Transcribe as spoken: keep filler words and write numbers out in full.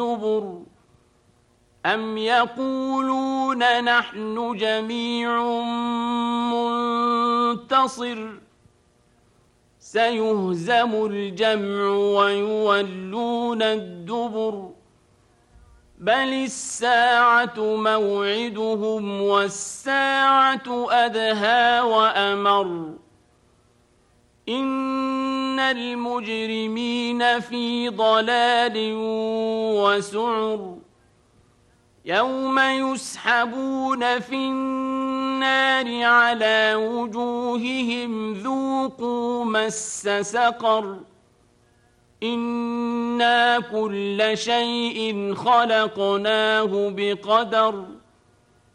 الزبر أم يقولون نحن جميع منتصر سيهزم الجمع ويولون الدبر بل الساعة موعدهم والساعة أدهى وأمر إن المجرمين في ضلال وسعر يوم يسحبون في النار على وجوههم ذوقوا مس سقر إنا كل شيء خلقناه بقدر